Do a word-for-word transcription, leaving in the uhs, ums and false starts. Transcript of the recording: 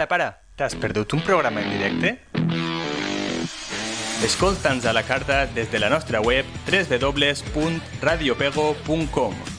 Para, para, t'has perdut un programa en directe? Escolta'ns a la carta des de la nostra web w w w punt radio pego punt com.